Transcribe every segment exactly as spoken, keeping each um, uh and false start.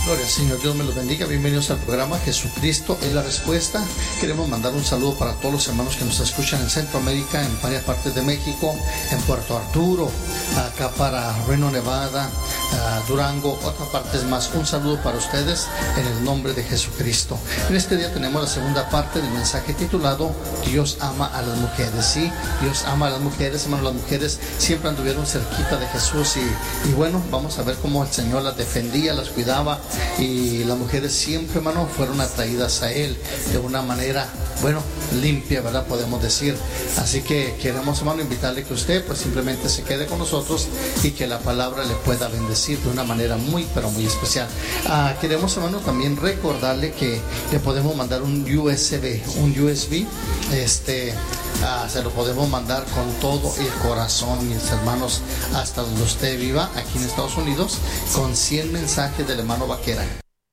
Gloria al Señor, Dios me los bendiga. Bienvenidos al programa Jesucristo es la Respuesta. Queremos mandar un saludo para todos los hermanos que nos escuchan en Centroamérica, en varias partes de México, en Puerto Arturo, acá para Reno, Nevada, uh, Durango, otras partes más. Un saludo para ustedes en el nombre de Jesucristo. En este día tenemos la segunda parte del mensaje titulado Dios ama a las mujeres. Sí, Dios ama a las mujeres, hermanos. Las mujeres siempre anduvieron cerquita de Jesús y, y bueno, vamos a ver cómo el Señor las defendía, las cuidaba. Y las mujeres siempre, hermano, fueron atraídas a Él de una manera, bueno, limpia, ¿verdad? Podemos decir. Así que queremos, hermano, invitarle que usted pues simplemente se quede con nosotros y que la palabra le pueda bendecir de una manera muy, pero muy especial. Ah, queremos, hermano, también recordarle que le podemos mandar un U S B, un U S B, este... Ah, se lo podemos mandar con todo el corazón, mis hermanos, hasta donde usted viva aquí en Estados Unidos, con cien mensajes del hermano Vaquera.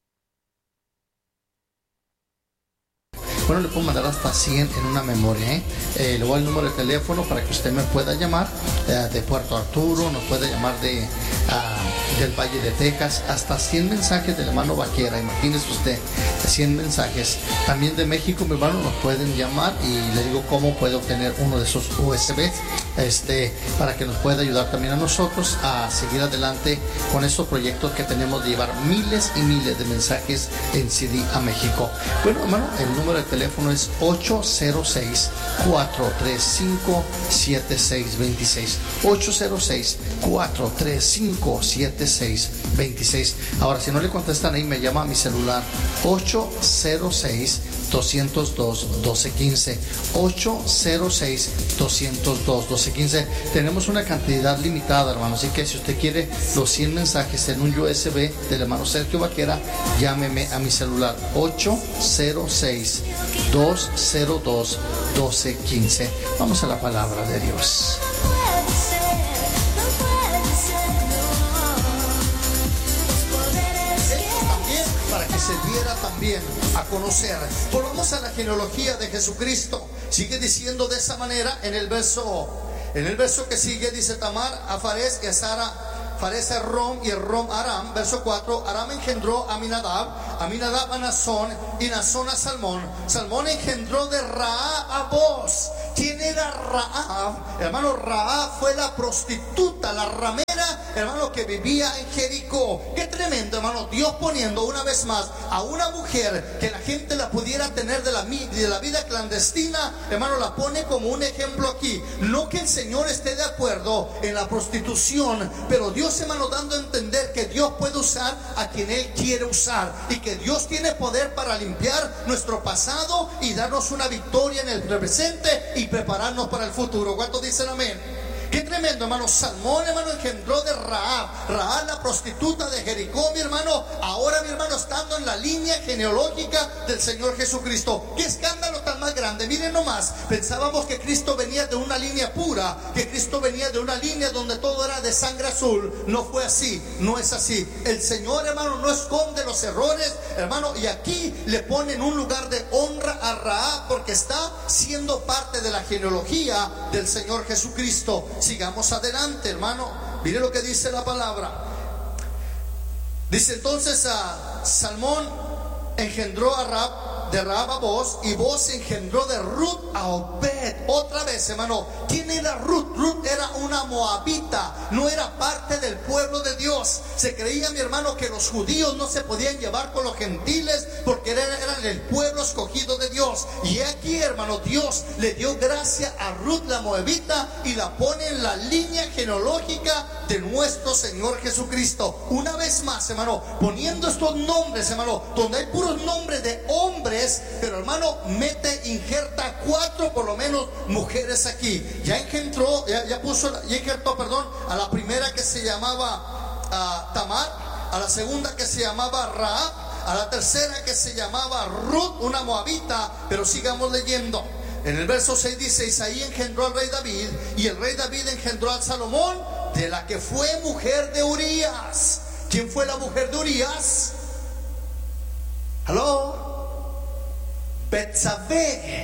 Bueno, le puedo mandar hasta cien en una memoria, ¿eh? Eh, le voy al número de teléfono para que usted me pueda llamar eh, de Puerto Arturo, nos puede llamar de uh, del Valle de Texas, hasta cien mensajes del hermano Vaquera. Imagínese usted, cien mensajes. También de México, mi hermano, nos pueden llamar y le digo cómo puede obtener uno de esos U S Bs, este, para que nos pueda ayudar también a nosotros a seguir adelante con estos proyectos que tenemos de llevar miles y miles de mensajes en C D a México. Bueno, hermano, el número de teléfono El teléfono es ocho cero seis, cuatro tres cinco, siete seis dos seis. ocho cero seis, cuatro tres cinco, siete seis dos seis. Ahora, si no le contestan ahí, me llama a mi celular ocho cero seis, dos cero dos, uno dos uno cinco. ocho cero seis, dos cero dos, uno dos uno cinco. Tenemos una cantidad limitada, hermano, así que si usted quiere los cien mensajes en un U S B del hermano Sergio Vaquera, llámeme a mi celular ocho cero seis, dos cero dos, uno dos uno cinco. Vamos a la palabra de Dios. Para que se diera también a conocer. Volvamos a la genealogía de Jesucristo. Sigue diciendo de esa manera en el verso, en el verso que sigue, dice Tamar a Fares y a Sara. Fares a Rom y Rom a Aram. Verso cuatro. Aram engendró a Aminadab, Aminadab a Nazón y Nazón a Salmón. Salmón engendró de Raab a Boz. ¿Quién era Raab? Hermano, Raab fue la prostituta, la ramera, hermano, que vivía en Jericó. Qué tremendo, hermano, Dios poniendo una vez más a una mujer que la gente la pudiera tener de la, de la vida clandestina, hermano, la pone como un ejemplo aquí. No que el Señor esté de acuerdo en la prostitución, pero Dios, hermano, dando a entender que Dios puede usar a quien Él quiere usar y que Dios tiene poder para limpiar nuestro pasado y darnos una victoria en el presente y prepararnos para el futuro. ¿Cuántos dicen amén? Qué tremendo, hermano. Salmón, hermano, engendró de Raab. Raab, la prostituta de Jericó, mi hermano. Ahora, mi hermano, estando en la línea genealógica del Señor Jesucristo. Qué escándalo tan más grande. Miren nomás, pensábamos que Cristo venía de una línea pura, que Cristo venía de una línea donde todo era de sangre azul. No fue así, no es así. El Señor, hermano, no esconde los errores, hermano, y aquí le pone en un lugar de honra a Raab porque está siendo parte de la genealogía del Señor Jesucristo. Sigamos adelante, hermano. Mire lo que dice la palabra. Dice entonces a Salmón engendró a Raab, de Raab a Boz, y Boz engendró de Ruth a Obed. Otra vez, hermano, ¿quién era Ruth? Ruth era una moabita, no era parte del pueblo de Dios. Se creía, mi hermano, que los judíos no se podían llevar con los gentiles porque eran, eran el pueblo escogido de Dios. Y aquí, hermano, Dios le dio gracia a Ruth la moabita y la pone en la línea genealógica de nuestro Señor Jesucristo. Una vez más, hermano, poniendo estos nombres, hermano, donde hay puros nombres de hombres, pero, hermano, mete, injerta cuatro por lo menos mujeres aquí. Ya engendró, ya, ya puso, ya injertó, perdón, a la primera que se llamaba uh, Tamar, a la segunda que se llamaba Raab, a la tercera que se llamaba Ruth, una moabita. Pero sigamos leyendo. En el verso seis dice: Isaí engendró al rey David, y el rey David engendró a Salomón, de la que fue mujer de Urías. ¿Quién fue la mujer de Urías? ¿Aló? Betsabé.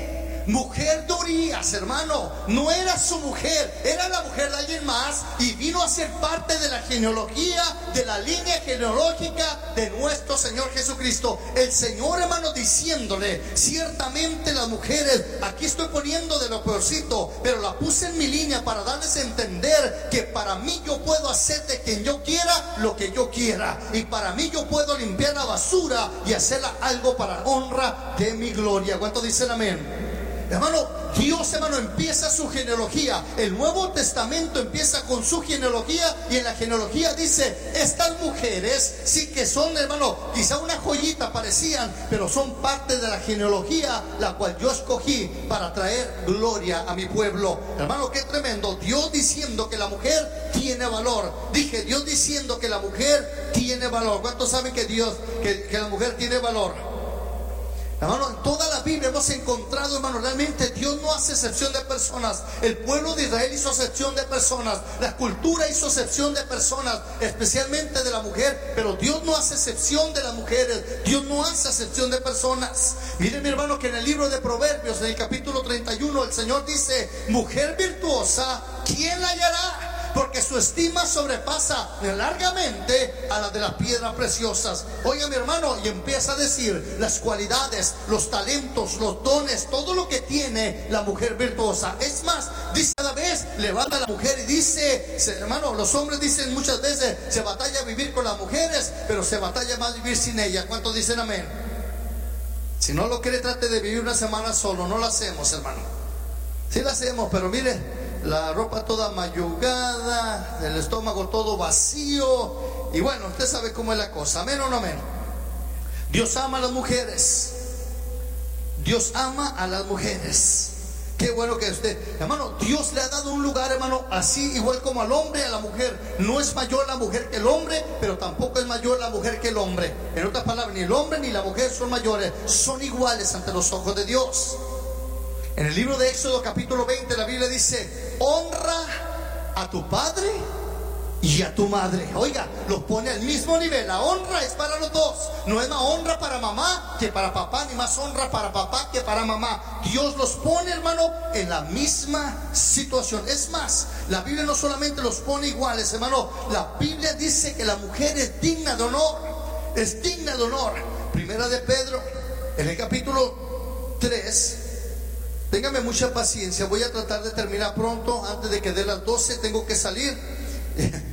mujer de Urías, hermano, no era su mujer, era la mujer de alguien más, y vino a ser parte de la genealogía, de la línea genealógica de nuestro Señor Jesucristo. El Señor, hermano, diciéndole, ciertamente las mujeres, aquí estoy poniendo de lo peorcito, pero la puse en mi línea para darles a entender que para mí yo puedo hacer de quien yo quiera lo que yo quiera, y para mí yo puedo limpiar la basura y hacerla algo para honra de mi gloria. ¿Cuántos dicen amén? Hermano, Dios, hermano, empieza su genealogía. El Nuevo Testamento empieza con su genealogía, y en la genealogía dice, estas mujeres sí que son, hermano, quizá una joyita parecían, pero son parte de la genealogía la cual yo escogí para traer gloria a mi pueblo. Hermano, qué tremendo. Dios diciendo que la mujer tiene valor. Dije, Dios diciendo que la mujer tiene valor. ¿Cuántos saben que Dios, que, que la mujer tiene valor? Hermano, en toda la Biblia hemos encontrado, hermano, realmente Dios no hace excepción de personas. El pueblo de Israel hizo excepción de personas, la cultura hizo excepción de personas, especialmente de la mujer, pero Dios no hace excepción de las mujeres, Dios no hace excepción de personas. Miren, mi hermano, que en el libro de Proverbios, en el capítulo treinta y uno, el Señor dice, mujer virtuosa, ¿quién la hallará? Porque su estima sobrepasa largamente a la de las piedras preciosas. Oiga, mi hermano, y empieza a decir las cualidades, los talentos, los dones, todo lo que tiene la mujer virtuosa. Es más, dice cada vez, levanta a la mujer y dice, hermano, los hombres dicen muchas veces, se batalla a vivir con las mujeres, pero se batalla más vivir sin ellas. ¿Cuántos dicen amén? Si no lo quiere, trate de vivir una semana solo. No lo hacemos, hermano. Sí lo hacemos, pero mire, la ropa toda mayugada, el estómago todo vacío, y bueno, usted sabe cómo es la cosa. ¿Amén o no amén? Dios ama a las mujeres. Dios ama a las mujeres. Qué bueno que usted, hermano, Dios le ha dado un lugar, hermano, así igual como al hombre y a la mujer. No es mayor la mujer que el hombre, pero tampoco es mayor la mujer que el hombre. En otras palabras, ni el hombre ni la mujer son mayores, son iguales ante los ojos de Dios. En el libro de Éxodo capítulo veinte, la Biblia dice, honra a tu padre y a tu madre. Oiga, los pone al mismo nivel. La honra es para los dos. No es más honra para mamá que para papá, ni más honra para papá que para mamá. Dios los pone, hermano, en la misma situación. Es más, la Biblia no solamente los pone iguales, hermano. La Biblia dice que la mujer es digna de honor. Es digna de honor. Primera de Pedro, en el capítulo tres. Téngame mucha paciencia, voy a tratar de terminar pronto, antes de que dé las doce, tengo que salir.